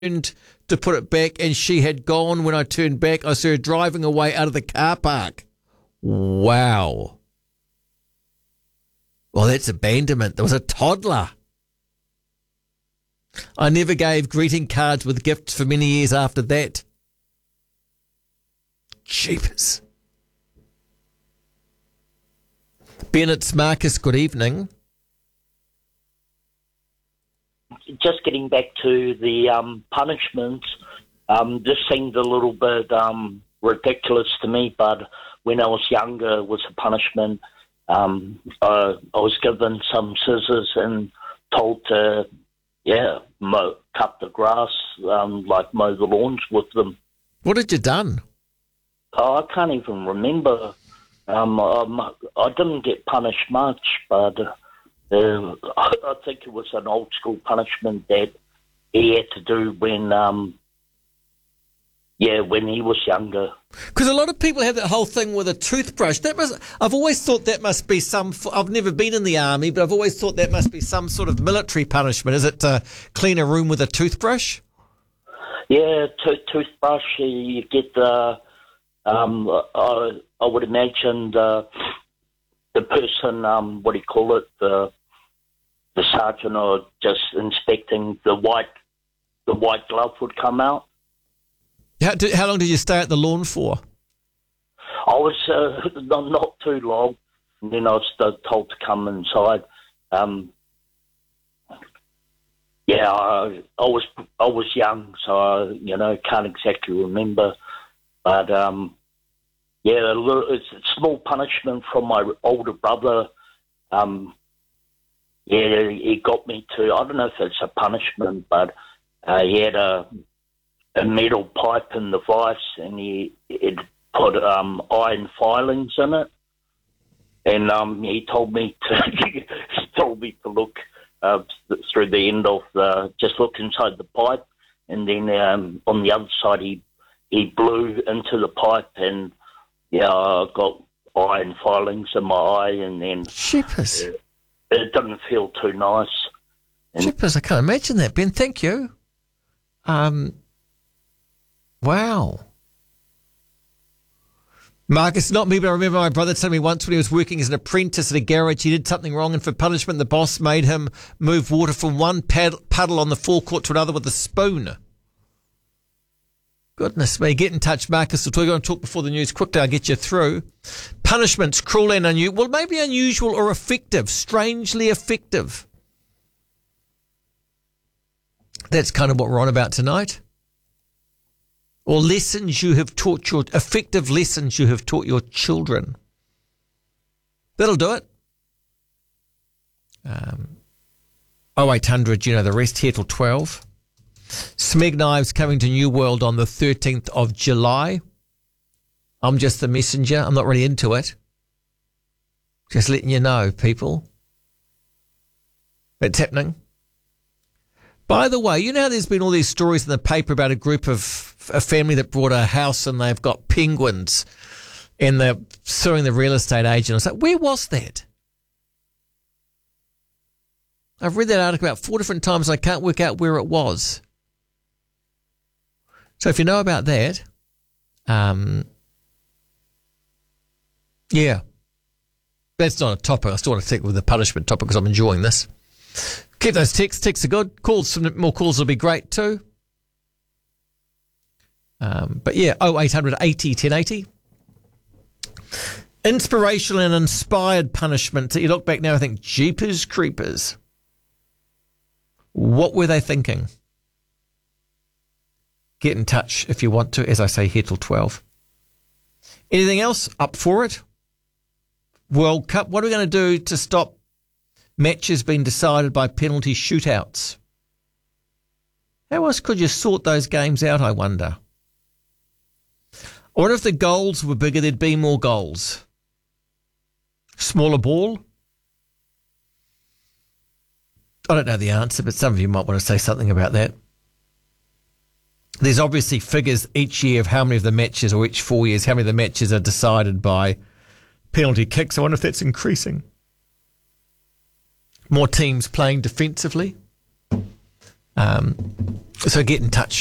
to put it back, and she had gone. When I turned back, I saw her driving away out of the car park. Wow. Well, that's abandonment. There was a toddler. I never gave greeting cards with gifts for many years after that. Jeepers. Bennett's Marcus, good evening. Just getting back to the punishments, this seemed a little bit ridiculous to me, but when I was younger, it was a punishment. I was given some scissors and told to, cut the grass, like mow the lawns with them. What had you done? Oh, I can't even remember. I didn't get punished much, but I think it was an old school punishment that he had to do when he was younger. Because a lot of people have that whole thing with a toothbrush. I've always thought that must be I've never been in the army, but I've always thought that must be some sort of military punishment. Is it to clean a room with a toothbrush? Yeah, toothbrush. You get the. I would imagine the person. What do you call it? The sergeant, or just inspecting the white glove would come out. How long did you stay at the lawn for? I was not too long, and then I was told to come inside. I was young, so I can't exactly remember. But it's a small punishment from my older brother. He got me to. I don't know if it's a punishment, but he had a metal pipe in the vice, and he'd put iron filings in it, and he told me to look through the end of just look inside the pipe, and then on the other side he blew into the pipe, and I got iron filings in my eye, and then Shippers. It didn't feel too nice. Shippers, I can't imagine that, Ben. Thank you. Wow. Marcus, not me, but I remember my brother telling me once when he was working as an apprentice at a garage, he did something wrong, and for punishment, the boss made him move water from one puddle on the forecourt to another with a spoon. Goodness me. Get in touch, Marcus. We're going to talk before the news. Quickly, I'll get you through. Punishments, cruel and unusual. Well, maybe unusual or effective. Strangely effective. That's kind of what we're on about tonight. Or lessons you have taught effective lessons you have taught your children. That'll do it. 0800, the rest, here till 12. Smeg Knives coming to New World on the 13th of July. I'm just the messenger. I'm not really into it. Just letting you know, people. It's happening. By the way, you know how there's been all these stories in the paper about a family that bought a house and they've got penguins and they're suing the real estate agent. I was like, where was that? I've read that article about 4 different times. I can't work out where it was. So if you know about that, that's not a topic. I still want to stick with the punishment topic because I'm enjoying this. Keep those texts. Texts are good. Calls, some more calls will be great too. 0800 80 1080. Inspirational and inspired punishment. You look back now, I think, jeepers creepers. What were they thinking? Get in touch if you want to, as I say, here till 12. Anything else? Up for it? World Cup. What are we going to do to stop matches being decided by penalty shootouts? How else could you sort those games out, I wonder? Or if the goals were bigger, there'd be more goals. Smaller ball? I don't know the answer, but some of you might want to say something about that. There's obviously figures each year of how many of the matches, or each 4 years, how many of the matches are decided by penalty kicks. I wonder if that's increasing. More teams playing defensively. So get in touch.